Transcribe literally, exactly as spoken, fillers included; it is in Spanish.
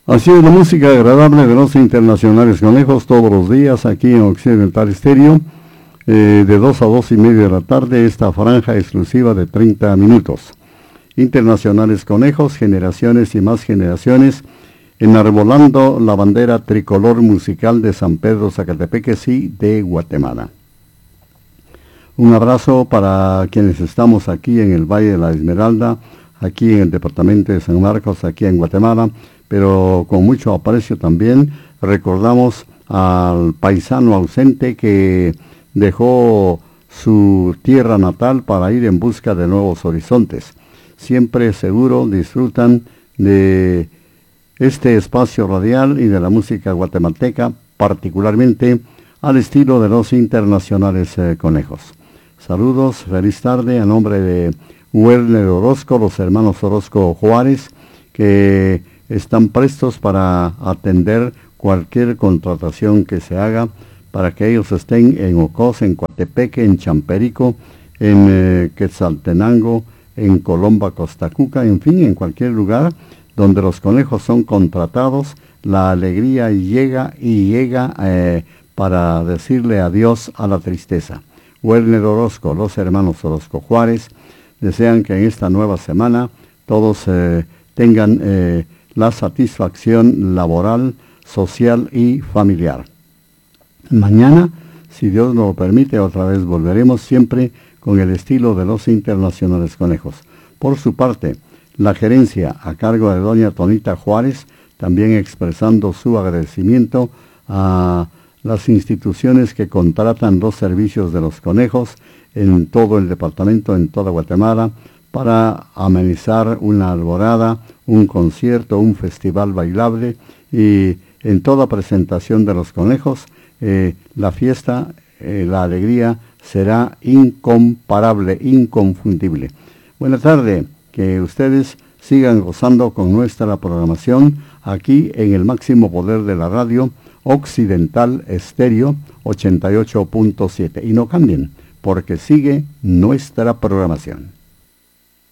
Así es la música agradable de los Internacionales Conejos todos los días aquí en Occidental Estéreo, eh, de dos a dos y media de la tarde, esta franja exclusiva de treinta minutos. Internacionales Conejos, generaciones y más generaciones, enarbolando la bandera tricolor musical de San Pedro Zacatepeques y de Guatemala. Un abrazo para quienes estamos aquí en el Valle de la Esmeralda, aquí en el departamento de San Marcos, aquí en Guatemala, pero con mucho aprecio también recordamos al paisano ausente que dejó su tierra natal para ir en busca de nuevos horizontes. Siempre seguro disfrutan de este espacio radial y de la música guatemalteca, particularmente al estilo de los Internacionales eh, Conejos. Saludos, feliz tarde a nombre de Werner Orozco, los hermanos Orozco Juárez, que están prestos para atender cualquier contratación que se haga para que ellos estén en Ocos, en Coatepeque, en Champerico, en eh, Quetzaltenango, en Colomba, Costacuca, en fin, en cualquier lugar donde los conejos son contratados. La alegría llega y llega eh, para decirle adiós a la tristeza. Werner Orozco, los hermanos Orozco Juárez, desean que en esta nueva semana todos eh, tengan eh, la satisfacción laboral, social y familiar. Mañana, si Dios nos lo permite, otra vez volveremos siempre con el estilo de los Internacionales Conejos. Por su parte, la gerencia a cargo de doña Tonita Juárez, también expresando su agradecimiento a las instituciones que contratan los servicios de los conejos en todo el departamento, en toda Guatemala, para amenizar una alborada, un concierto, un festival bailable, y en toda presentación de los conejos, eh, la fiesta, eh, la alegría será incomparable, inconfundible. Buenas tardes, que ustedes sigan gozando con nuestra programación aquí en el máximo poder de la radio, Occidental Estéreo ochenta y ocho punto siete. Y no cambien, porque sigue nuestra programación.